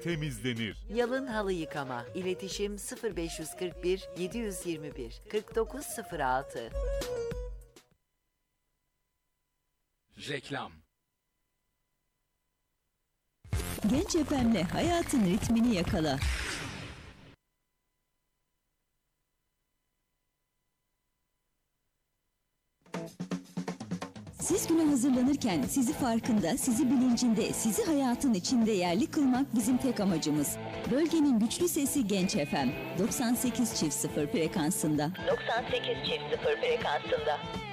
temizlenir. Yalın halı yıkama. İletişim 0541 721 4906. Reklam. Genç FM'le hayatın ritmini yakala. Siz güne hazırlanırken sizi farkında, sizi bilincinde, sizi hayatın içinde yerli kılmak bizim tek amacımız. Bölgenin güçlü sesi Genç FM 98.0 frekansında. 98.0 frekansında.